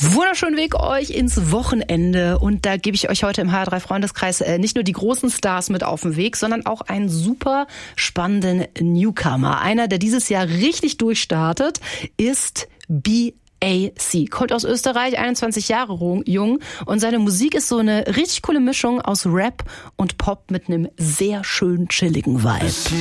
Wunderschönen Weg euch ins Wochenende und da gebe ich euch heute im HR3 Freundeskreis nicht nur die großen Stars mit auf den Weg, sondern auch einen super spannenden Newcomer. Einer, der dieses Jahr richtig durchstartet, ist B.A.C. Kommt aus Österreich, 21 Jahre jung und seine Musik ist so eine richtig coole Mischung aus Rap und Pop mit einem sehr schön chilligen Vibe.